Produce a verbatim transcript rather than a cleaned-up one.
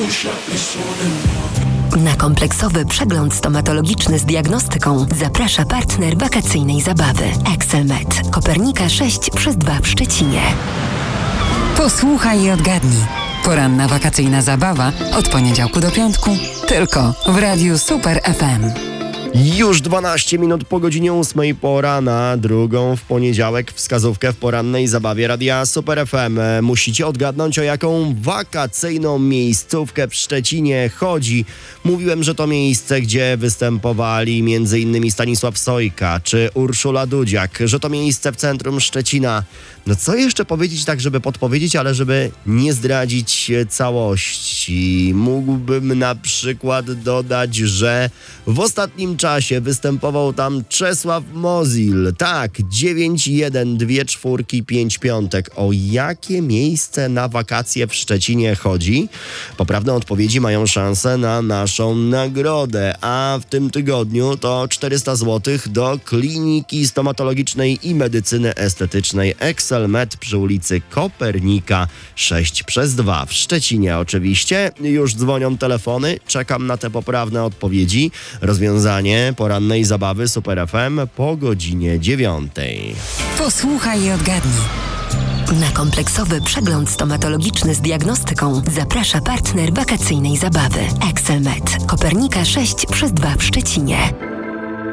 Na kompleksowy przegląd stomatologiczny z diagnostyką zaprasza partner wakacyjnej zabawy Excelmed. Kopernika sześć przez dwa w Szczecinie. Posłuchaj i odgadnij. Poranna wakacyjna zabawa od poniedziałku do piątku tylko w Radiu Super F M. Już dwanaście minut po godzinie ósmej pora na drugą w poniedziałek wskazówkę w porannej zabawie Radia Super F M. Musicie odgadnąć, o jaką wakacyjną miejscówkę w Szczecinie chodzi. Mówiłem, że to miejsce, gdzie występowali między innymi Stanisław Sojka czy Urszula Dudziak, że to miejsce w centrum Szczecina. No co jeszcze powiedzieć tak, żeby podpowiedzieć, ale żeby nie zdradzić całości. Mógłbym na przykład dodać, że w ostatnim czasie występował tam Czesław Mozil. Tak, dziewięć jeden dwa cztery pięć piątek. O jakie miejsce na wakacje w Szczecinie chodzi? Poprawne odpowiedzi mają szansę na naszą nagrodę, a w tym tygodniu to czterysta złotych do Kliniki Stomatologicznej i Medycyny Estetycznej Excelmed przy ulicy Kopernika sześć przez dwa w Szczecinie oczywiście. Już dzwonią telefony, czekam na te poprawne odpowiedzi. Rozwiązanie porannej zabawy Super F M po godzinie dziewiątej. Posłuchaj i odgadnij. Na kompleksowy przegląd stomatologiczny z diagnostyką zaprasza partner wakacyjnej zabawy Excelmed. Kopernika sześć przez dwa w Szczecinie.